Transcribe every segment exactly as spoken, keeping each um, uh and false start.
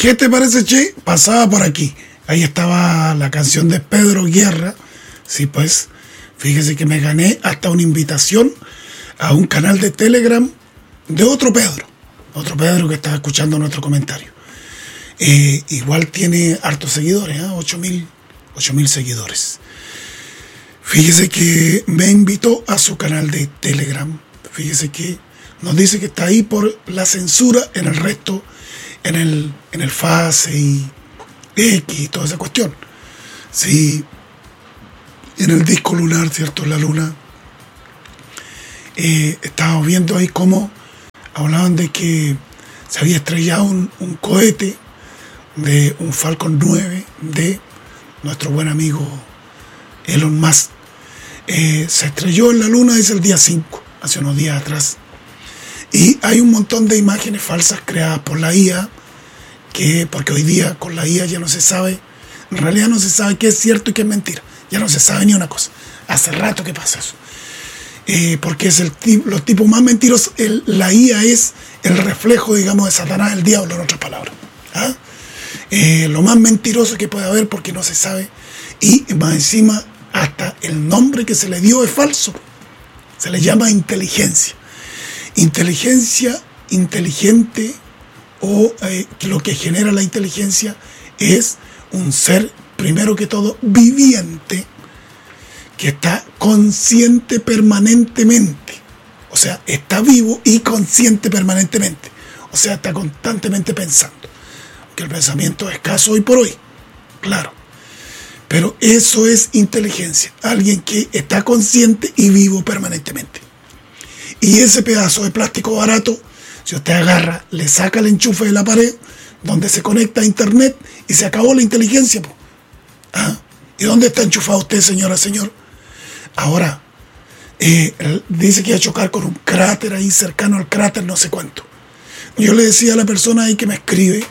¿Qué te parece, che? Pasaba por aquí. Ahí estaba la canción de Pedro Guerra. Sí, pues, fíjese que me gané hasta una invitación a un canal de Telegram de otro Pedro. Otro Pedro que estaba escuchando nuestro comentario. Eh, igual tiene hartos seguidores, ¿eh? ocho mil seguidores. Fíjese que me invitó a su canal de Telegram. Fíjese que nos dice que está ahí por la censura. En el resto, en el, en el Face y X y toda esa cuestión. Sí, en el disco lunar, ¿cierto? La luna. Eh, estábamos viendo ahí cómo hablaban de que se había estrellado un, un cohete de un Falcon nueve de nuestro buen amigo Elon Musk. Eh, se estrelló en la luna desde el día cinco, hace unos días atrás. Y hay un montón de imágenes falsas creadas por la I A, que, porque hoy día con la I A ya no se sabe, en realidad no se sabe qué es cierto y qué es mentira. Ya no se sabe ni una cosa. Hace rato que pasa eso. Eh, porque es el los tipos más mentirosos. El, la I A es el reflejo, digamos, de Satanás, el diablo, en otras palabras. ¿Ah? Eh, lo más mentiroso que puede haber, porque no se sabe. Y más encima, hasta el nombre que se le dio es falso. Se le llama inteligencia. Inteligencia inteligente, o eh, lo que genera la inteligencia es un ser, primero que todo, viviente, que está consciente permanentemente. O sea, está vivo y consciente permanentemente. O sea, está constantemente pensando. Que el pensamiento es escaso hoy por hoy, claro. Pero eso es inteligencia. Alguien que está consciente y vivo permanentemente. Y ese pedazo de plástico barato, si usted agarra, le saca el enchufe de la pared, donde se conecta a internet, y se acabó la inteligencia. ¿Ah? ¿Y dónde está enchufado usted, señora, señor? Ahora, eh, dice que iba a chocar con un cráter ahí cercano al cráter, no sé cuánto. Yo le decía a la persona ahí que me escribe,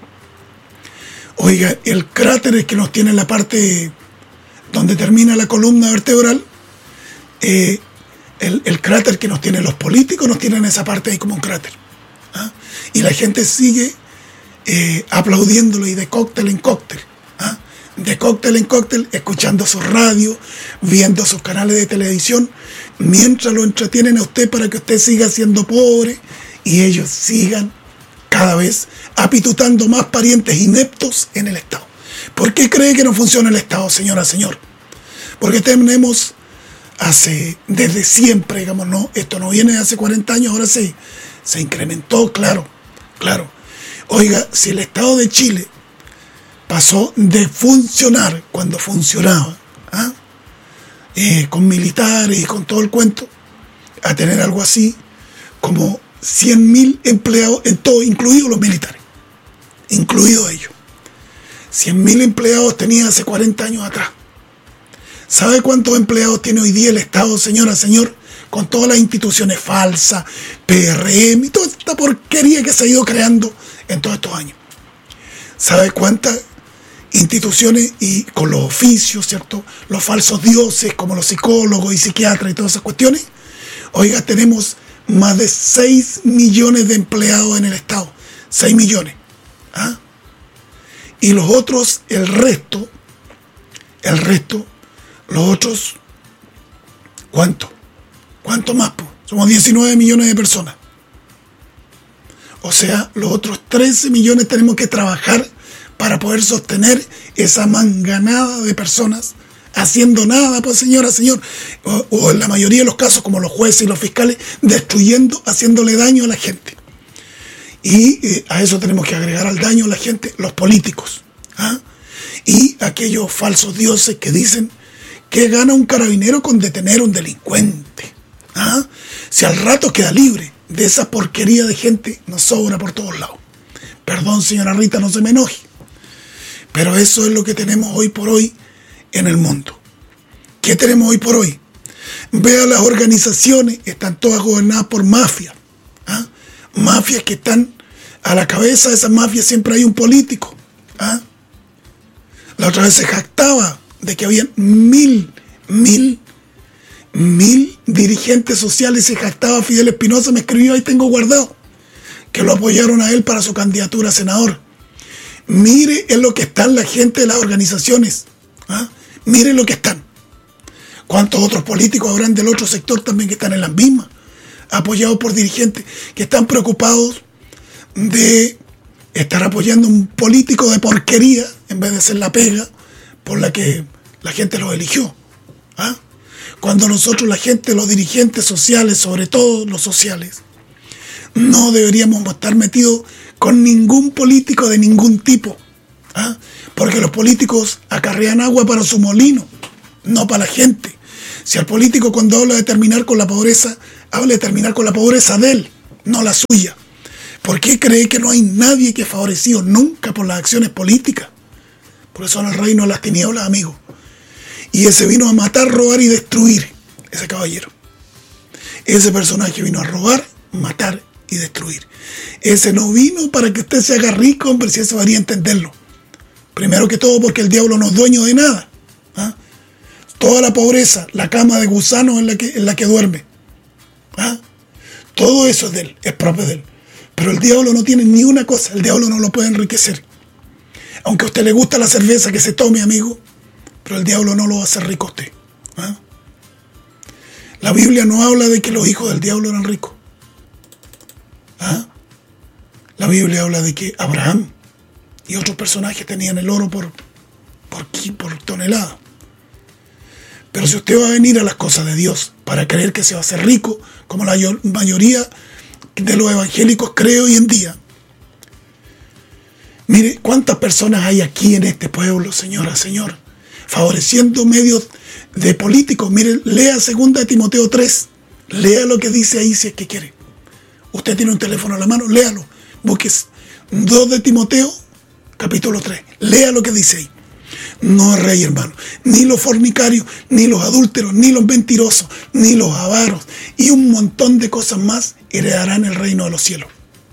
oiga, el cráter es que nos tiene en la parte donde termina la columna vertebral. Eh, el, el cráter que nos tienen los políticos nos tienen esa parte ahí como un cráter. ¿Ah? Y la gente sigue eh, aplaudiéndolo y de cóctel en cóctel. ¿Ah? De cóctel en cóctel, escuchando su radio, viendo sus canales de televisión, mientras lo entretienen a usted para que usted siga siendo pobre y ellos sigan cada vez apitutando más parientes ineptos en el Estado. ¿Por qué cree que no funciona el Estado, señora, señor? Porque tenemos hace, desde siempre, digamos, no, esto no viene de hace cuarenta años, ahora sí, se incrementó, claro, claro. Oiga, si el Estado de Chile pasó de funcionar cuando funcionaba, ¿ah? eh, con militares y con todo el cuento, a tener algo así como cien mil empleados en todo, incluidos los militares, incluidos ellos. cien mil empleados tenía hace cuarenta años atrás. ¿Sabe cuántos empleados tiene hoy día el Estado, señora, señor? Con todas las instituciones falsas, P R M y toda esta porquería que se ha ido creando en todos estos años. ¿Sabe cuántas instituciones y con los oficios, ¿cierto? Los falsos dioses como los psicólogos y psiquiatras y todas esas cuestiones? Oiga, tenemos más de seis millones de empleados en el Estado. seis millones. ¿Ah? Y los otros, el resto, el resto, los otros, ¿cuánto? ¿Cuánto más? Po? Somos diecinueve millones de personas. O sea, los otros trece millones tenemos que trabajar para poder sostener esa manganada de personas haciendo nada, pues señora, señor, o, o en la mayoría de los casos, como los jueces y los fiscales, destruyendo, haciéndole daño a la gente. Y eh, a eso tenemos que agregar al daño a la gente los políticos. ¿Ah? Y aquellos falsos dioses que dicen que gana un carabinero con detener a un delincuente. ¿Ah? Si al rato queda libre de esa porquería de gente, nos sobra por todos lados. Perdón, señora Rita, no se me enoje. Pero eso es lo que tenemos hoy por hoy en el mundo. ¿Qué tenemos hoy por hoy? Vea las organizaciones, están todas gobernadas por mafias. ¿Ah? Mafias que están a la cabeza de esas mafias, siempre hay un político. ¿Ah? La otra vez se jactaba de que había mil, mil, mil dirigentes sociales, se jactaba Fidel Espinosa, me escribió, ahí tengo guardado, que lo apoyaron a él para su candidatura a senador. Mire en lo que están la gente de las organizaciones. ¿Ah? Mire lo que están. ¿Cuántos otros políticos habrán del otro sector también que están en las mismas? Apoyados por dirigentes que están preocupados de estar apoyando a un político de porquería en vez de hacer la pega por la que la gente los eligió. ¿Ah? Cuando nosotros, la gente, los dirigentes sociales, sobre todo los sociales, no deberíamos estar metidos con ningún político de ningún tipo. ¿Ah? Porque los políticos acarrean agua para su molino, no para la gente. Si el político, cuando habla de terminar con la pobreza, habla de terminar con la pobreza de él, no la suya. ¿Por qué cree que no hay nadie que es favorecido nunca por las acciones políticas? Porque son el reino de las tinieblas, amigos. Y ese vino a matar, robar y destruir, ese caballero. Ese personaje vino a robar, matar y destruir. Ese no vino para que usted se haga rico, hombre, si eso debería entenderlo. Primero que todo porque el diablo no es dueño de nada. ¿Ah? Toda la pobreza, la cama de gusanos en la que, en la que duerme. ¿Ah? Todo eso es de él, es propio de él. Pero el diablo no tiene ni una cosa, el diablo no lo puede enriquecer. Aunque a usted le gusta la cerveza que se tome, amigo, pero el diablo no lo va a hacer rico a usted. ¿Ah? La Biblia no habla de que los hijos del diablo eran ricos. ¿Ah? La Biblia habla de que Abraham y otros personajes tenían el oro por, por, por tonelada. Pero si usted va a venir a las cosas de Dios para creer que se va a hacer rico, como la mayoría de los evangélicos cree hoy en día, mire cuántas personas hay aquí en este pueblo, señora, señor, favoreciendo medios de políticos. Mire, lea segunda de Timoteo tres, lea lo que dice ahí si es que quiere. Usted tiene un teléfono a la mano, léalo. Busque dos de Timoteo, capítulo tres, lea lo que dice ahí. No es rey, hermano. Ni los fornicarios, ni los adúlteros, ni los mentirosos, ni los avaros y un montón de cosas más heredarán el reino de los cielos.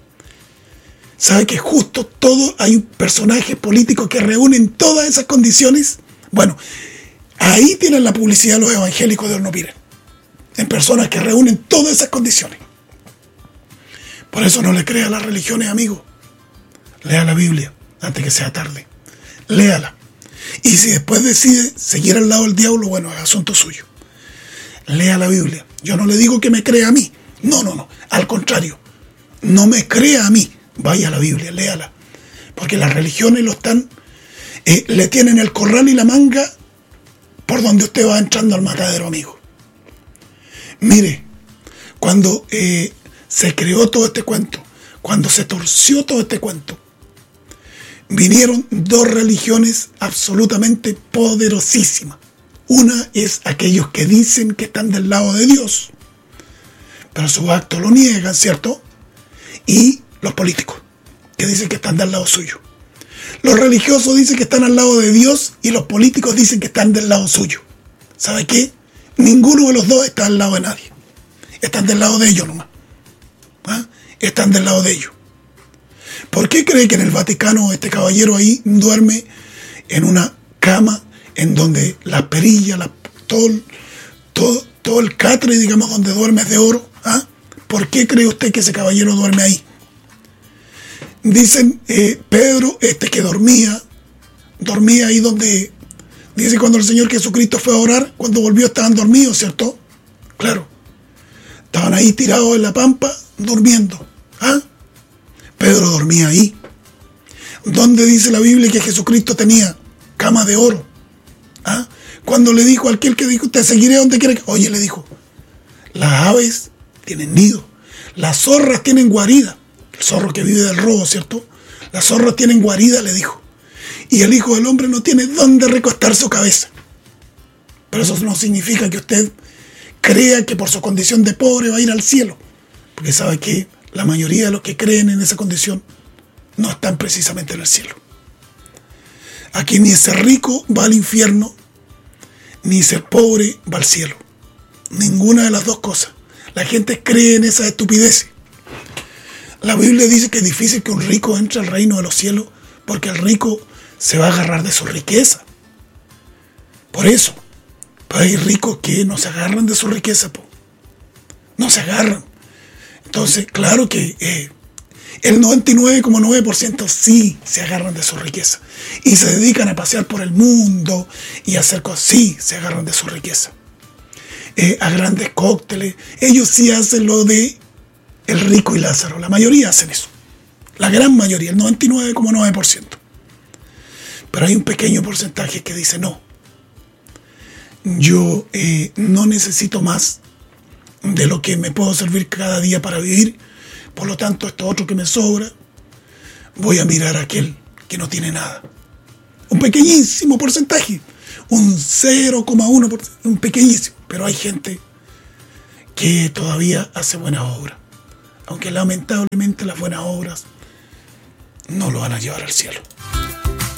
¿Sabe que justo todo hay personajes políticos que reúnen todas esas condiciones? Bueno, ahí tienen la publicidad de los evangélicos de Hornopiren, en personas que reúnen todas esas condiciones. Por eso no le crea a las religiones, amigo. Lea la Biblia antes que sea tarde. Léala. Y si después decide seguir al lado del diablo, bueno, es asunto suyo. Lea la Biblia. Yo no le digo que me crea a mí. No, no, no. Al contrario. No me crea a mí. Vaya a la Biblia, léala. Porque las religiones lo están, eh, le tienen el corral y la manga por donde usted va entrando al matadero, amigo. Mire, cuando eh, se creó todo este cuento, cuando se torció todo este cuento, vinieron dos religiones absolutamente poderosísimas. Una es aquellos que dicen que están del lado de Dios, pero sus actos lo niegan, ¿cierto? Y los políticos, que dicen que están del lado suyo. Los religiosos dicen que están al lado de Dios y los políticos dicen que están del lado suyo. ¿Sabe qué? Ninguno de los dos está al lado de nadie. Están del lado de ellos nomás. ¿Ah? Están del lado de ellos. ¿Por qué cree que en el Vaticano este caballero ahí duerme en una cama en donde la perilla, la, todo, todo, todo el catre, digamos, donde duerme es de oro? ¿Ah? ¿Por qué cree usted que ese caballero duerme ahí? Dicen, eh, Pedro, este que dormía, dormía ahí donde, dice cuando el Señor Jesucristo fue a orar, cuando volvió estaban dormidos, ¿cierto? Claro. Estaban ahí tirados en la pampa, durmiendo. ¿Ah? Pedro dormía ahí. ¿Dónde dice la Biblia que Jesucristo tenía cama de oro? ¿Ah? Cuando le dijo a aquel que dijo, te seguiré donde quiera que... Oye, le dijo, las aves tienen nido, las zorras tienen guarida. El zorro que vive del robo, ¿cierto? Las zorras tienen guarida, le dijo. Y el Hijo del Hombre no tiene dónde recostar su cabeza. Pero eso no significa que usted crea que por su condición de pobre va a ir al cielo. Porque sabe que la mayoría de los que creen en esa condición no están precisamente en el cielo. Aquí ni ser rico va al infierno, ni ser pobre va al cielo. Ninguna de las dos cosas. La gente cree en esas estupideces. La Biblia dice que es difícil que un rico entre al reino de los cielos porque el rico se va a agarrar de su riqueza. Por eso, pues hay ricos que no se agarran de su riqueza, po. No se agarran. Entonces, claro que... Eh, El noventa y nueve coma nueve por ciento sí se agarran de su riqueza y se dedican a pasear por el mundo y a hacer cosas. Sí, se agarran de su riqueza. Eh, a grandes cócteles. Ellos sí hacen lo de el rico y Lázaro. La mayoría hacen eso. La gran mayoría, el noventa y nueve coma nueve por ciento. Pero hay un pequeño porcentaje que dice no. Yo eh, no necesito más de lo que me puedo servir cada día para vivir. Por lo tanto, esto otro que me sobra, voy a mirar a aquel que no tiene nada. Un pequeñísimo porcentaje, un cero coma uno por ciento, un pequeñísimo. Pero hay gente que todavía hace buenas obras. Aunque lamentablemente las buenas obras no lo van a llevar al cielo.